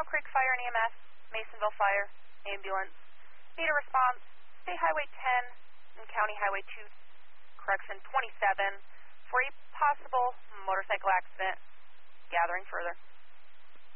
Creek Fire and EMS, Masonville Fire, ambulance. Need a response, State Highway 10 and County Highway 27 for a possible motorcycle accident. Gathering further.